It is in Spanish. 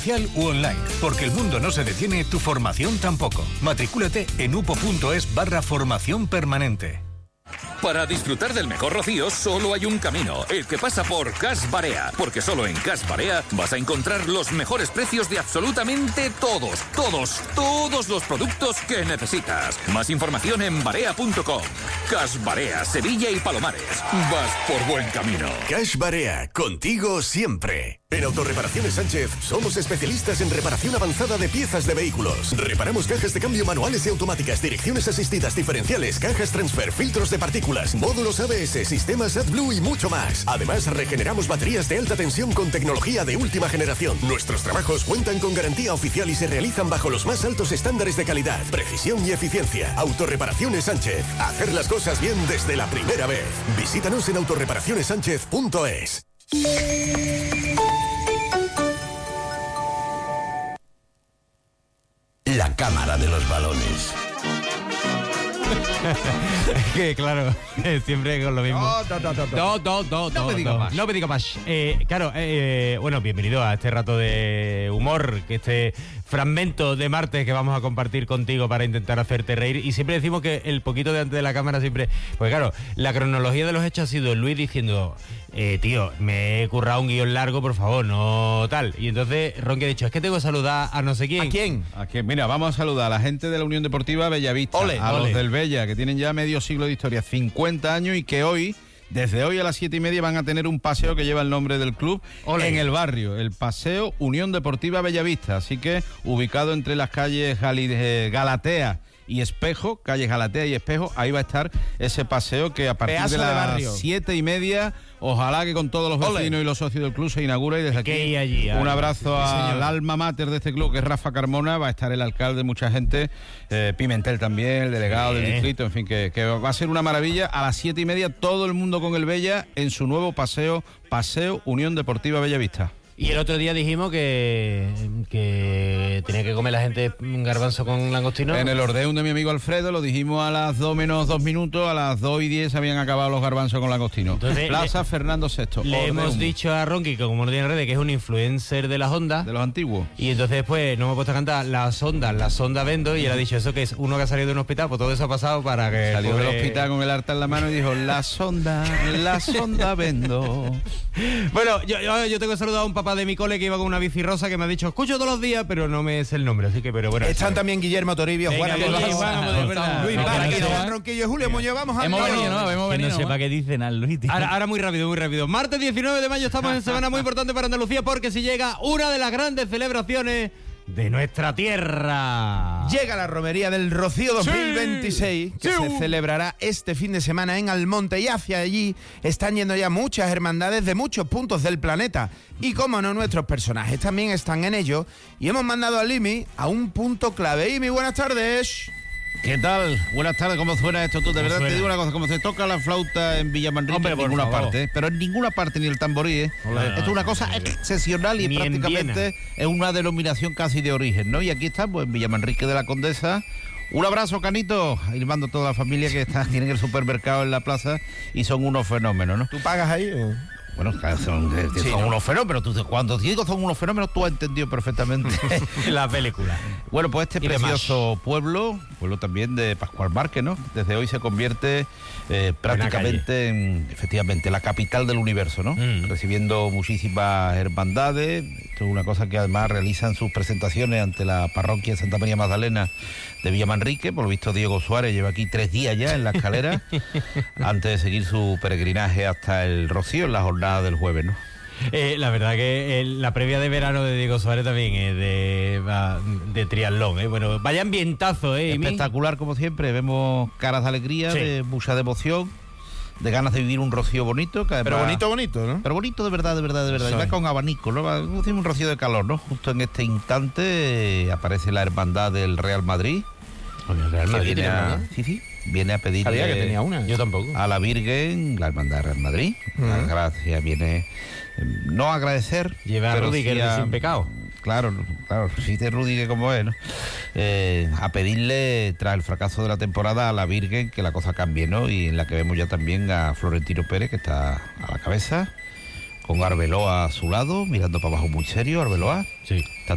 presencial u online. Porque el mundo no se detiene, tu formación tampoco. Matricúlate en upo.es/formación permanente. Para disfrutar del mejor rocío solo hay un camino, el que pasa por Cash Barea, porque solo en Cash Barea vas a encontrar los mejores precios de absolutamente todos los productos que necesitas. Más información en barea.com. Cash Barea, Sevilla y Palomares. Vas por buen camino. Cash Barea, contigo siempre. En Autorreparaciones Sánchez somos especialistas en reparación avanzada de piezas de vehículos. Reparamos cajas de cambio manuales y automáticas, direcciones asistidas diferenciales, cajas transfer, filtros de partículas, módulos ABS, sistemas AdBlue y mucho más. Además, regeneramos baterías de alta tensión con tecnología de última generación. Nuestros trabajos cuentan con garantía oficial y se realizan bajo los más altos estándares de calidad, precisión y eficiencia. Autorreparaciones Sánchez. Hacer las cosas bien desde la primera vez. Visítanos en autorreparacionessánchez.es. La cámara de los balones. Que claro, siempre con lo mismo. No me diga más. No me diga más. Claro, bueno, bienvenido a este rato de humor, que este fragmento de martes que vamos a compartir contigo para intentar hacerte reír. Y siempre decimos que el poquito de antes de la cámara siempre... Pues claro, la cronología de los hechos ha sido Luis diciendo... tío, me he currado un guión largo, por favor, no tal. Y entonces Ron que ha dicho, es que tengo que saludar a no sé quién. ¿A quién? Mira, vamos a saludar a la gente de la Unión Deportiva Bellavista, los del Bella, que tienen ya medio siglo de historia, 50 años, y que hoy, desde hoy a las 7:30, van a tener un paseo que lleva el nombre del club en el barrio, el Paseo Unión Deportiva Bellavista. Así que, ubicado entre las calles Galatea y Espejo, calles Galatea y Espejo, ahí va a estar ese paseo que a partir de las 7:30, ojalá que con todos los vecinos y los socios del club se inaugure. Y desde aquí un abrazo al alma mater de este club, que es Rafa Carmona. Va a estar el alcalde, mucha gente, Pimentel también, el delegado del distrito, en fin, que va a ser una maravilla. A las 7:30 todo el mundo con el Bella en su nuevo Paseo Unión Deportiva Bellavista. Y el otro día dijimos que tenía que comer la gente garbanzo con langostino. En el ordeum de mi amigo Alfredo lo dijimos a las 2 menos 2 minutos, a las 2:10 habían acabado los garbanzos con langostino. Entonces, Plaza Fernando VI. Le hemos dicho a Ronqui, que como no tiene redes, que es un influencer de las ondas. De los antiguos. Y entonces después nos hemos puesto a cantar las ondas vendo, y él ha dicho eso, que es uno que ha salido de un hospital, pues todo eso ha pasado para que... Salió del hospital con el harta en la mano y dijo, la sonda vendo. Bueno, yo tengo que saludar a un papá de mi cole que iba con una bici rosa, que me ha dicho, escucho todos los días, pero no me sé el nombre, así que, pero bueno. Están también Guillermo Toribio, Juan Luis Vázquez, Ronquillo y Julio Muñoz. Hemos venido, ¿no? Hemos venido. Que no sepa qué dicen al Luis. Ahora muy rápido. Martes 19 de mayo estamos en semana muy importante para Andalucía, porque si llega una de las grandes celebraciones de nuestra tierra. Llega la romería del Rocío 2026, que se celebrará este fin de semana en Almonte, y hacia allí están yendo ya muchas hermandades de muchos puntos del planeta. Y como no, nuestros personajes también están en ello, y hemos mandado al IMI a un punto clave. IMI, buenas tardes. ¿Qué tal? Buenas tardes, ¿cómo suena esto tú? De verdad te digo una cosa, como se toca la flauta en Villamanrique, en ninguna parte, pero en ninguna parte, ni el tamborí, Esto es una cosa excepcional y prácticamente es una denominación casi de origen, ¿no? Y aquí estamos, en Villamanrique de la Condesa. Un abrazo, Canito, y mando a toda la familia que tienen el supermercado en la plaza y son unos fenómenos, ¿no? ¿Tú pagas ahí o...? Bueno, son unos fenómenos. Cuando digo son unos fenómenos, tú has entendido perfectamente la película. Bueno, pues este precioso pueblo también de Pascual Márquez, ¿no? Desde hoy se convierte prácticamente en, efectivamente, la capital del universo, ¿no? Recibiendo muchísimas hermandades. Esto es una cosa que además realizan sus presentaciones ante la parroquia de Santa María Magdalena de Villamanrique. Por lo visto, Diego Suárez lleva aquí 3 días ya en la escalera antes de seguir su peregrinaje hasta el Rocío en la jornada del jueves, ¿no? La verdad que la previa de verano de Diego Suárez también es de triatlón, Bueno, vaya ambientazo, Espectacular, como siempre. Vemos caras de alegría, de mucha devoción, de ganas de vivir un rocío bonito. Que además, pero bonito, ¿no? Pero bonito de verdad. Y va con abanico, ¿no? Un rocío de calor, ¿no? Justo en este instante aparece la hermandad del Real Madrid. ¿El Real Madrid viene viene a pedirle que tenía una. Yo tampoco. A la Virgen, la hermandad Real Madrid. La gracia viene, no a agradecer. Lleva a Rudiger sin pecado. Claro, sí de Rudiger como es, ¿no? A pedirle, tras el fracaso de la temporada, a la Virgen que la cosa cambie, ¿no? Y en la que vemos ya también a Florentino Pérez, que está a la cabeza, con Arbeloa a su lado, mirando para abajo muy serio. Arbeloa. Sí. Está